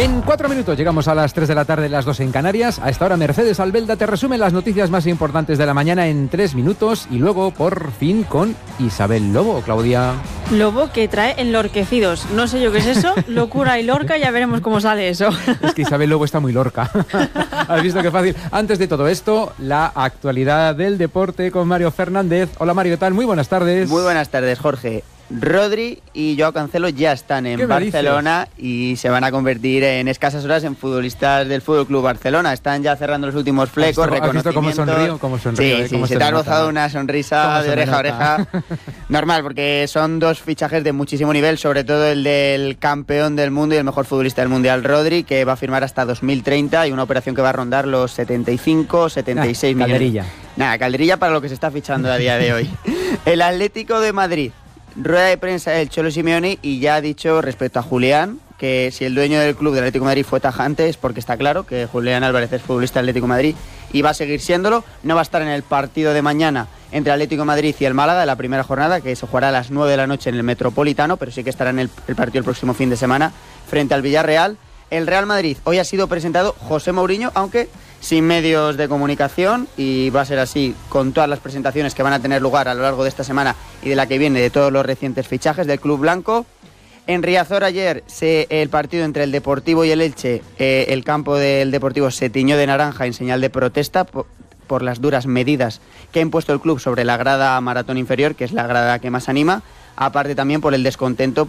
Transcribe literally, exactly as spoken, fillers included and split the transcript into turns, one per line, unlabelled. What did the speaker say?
En cuatro minutos llegamos a las tres de la tarde, las dos en Canarias. A esta hora Mercedes Albelda te resume las noticias más importantes de la mañana en tres minutos y luego por fin con Isabel Lobo. Claudia.
Lobo que trae enlorquecidos. No sé yo qué es eso, locura y lorca, ya veremos cómo sale eso.
Es que Isabel Lobo está muy lorca. ¿Has visto qué fácil? Antes de todo esto, la actualidad del deporte con Mario Fernández. Hola Mario, ¿qué tal? Muy buenas tardes.
Muy buenas tardes, Jorge. Rodri y Joao Cancelo ya están en Barcelona y se van a convertir en escasas horas en futbolistas del Fútbol Club Barcelona. Están ya cerrando los últimos flecos, reconocimientos.
¿Has visto cómo sonrío? ¿Cómo sonrío?
Sí,
eh?
sí,
¿Cómo
se,
se
te ha
nota?
rozado una sonrisa de oreja a oreja. Normal, porque son dos fichajes de muchísimo nivel, sobre todo el del campeón del mundo y el mejor futbolista del mundial, Rodri, que va a firmar hasta dos mil treinta y una operación que va a rondar los setenta y cinco, setenta y seis
nah,
millones.
Calderilla.
Nada, calderilla para lo que se está fichando a día de hoy. El Atlético de Madrid. Rueda de prensa del Cholo Simeone y ya ha dicho respecto a Julián que si el dueño del club del Atlético de Madrid fue tajante es porque está claro que Julián Álvarez es futbolista del Atlético de Madrid y va a seguir siéndolo. No va a estar en el partido de mañana entre Atlético de Madrid y el Málaga de la primera jornada, que se jugará a las nueve de la noche en el Metropolitano, pero sí que estará en el, el partido el próximo fin de semana frente al Villarreal. El Real Madrid, hoy ha sido presentado José Mourinho, aunque sin medios de comunicación, y va a ser así con todas las presentaciones que van a tener lugar a lo largo de esta semana y de la que viene de todos los recientes fichajes del club blanco. En Riazor ayer se, el partido entre el Deportivo y el Elche, eh, el campo del Deportivo se tiñó de naranja en señal de protesta por, por las duras medidas que ha impuesto el club sobre la grada maratón inferior, que es la grada que más anima, aparte también por el descontento